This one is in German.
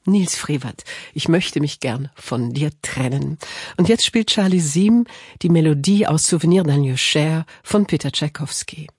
Nils Frevert, ich möchte mich gern von dir trennen. Und jetzt spielt Charlie Siem die Melodie aus Souvenir d'un lieu cher von Peter Tschaikowski.